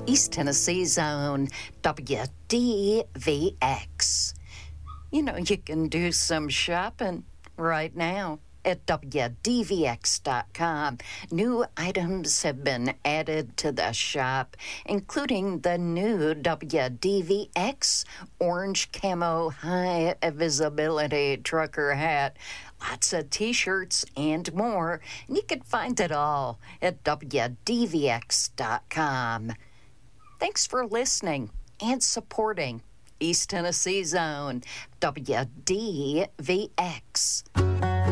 East Tennessee Zone, WDVX. You know, you can do some shopping right now at WDVX.com. New items have been added to the shop, including the new WDVX orange camo high visibility trucker hat, lots of t-shirts and more. And you can find it all at WDVX.com. Thanks for listening and supporting East Tennessee Zone, WDVX.